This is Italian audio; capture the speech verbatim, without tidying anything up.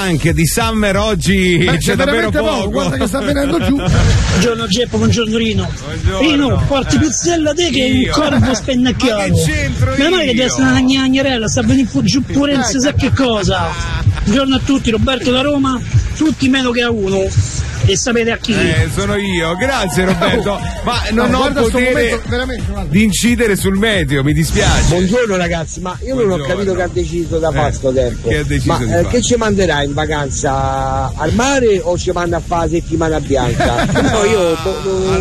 punk di Summer oggi Beh, c'è davvero poco. poco. Guarda che sta venendo giù. Buongiorno Geppo, buongiorno Rino. Buongiorno. Rino, porti pizzella te che è un Io. corpo spennacchiato. Ma che c'entro Meno male che io? deve essere una gnagnerella, sta venendo giù pure non si sa che cosa. Buongiorno a tutti, Roberto da Roma, tutti meno che a uno. E sapete a chi? Eh, sono io, grazie Roberto, ma non No, ho guarda sto potere momento, veramente, guarda. di incidere sul meteo, mi dispiace. Buongiorno ragazzi, ma io non ho Buongiorno. capito che ha deciso da fare Eh, sto tempo. che ha deciso ma di eh, fare? che ci manderà in vacanza al mare o ci manda a fare la settimana bianca? No, io.